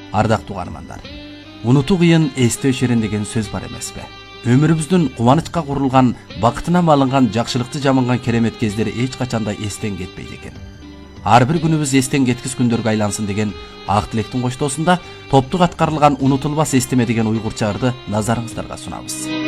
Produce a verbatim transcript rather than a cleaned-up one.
Ардактуу каармандар, унутуу кыйын, эстөө шерин деген сөз бар эмеспи? Өмүрүбүздүн кубанычка курулган, бакытына малынган, жакшылыкты жаманган керемет кездери эч качанда эстен кетпейт экен. Ар бир күнүбүз эстен кеткис күндөргө айлансын деген ак тилектин коштоосунда топтук аткарылган унутулбас эстеме деген уйгурча ырды назарыңыздарга сунабыз.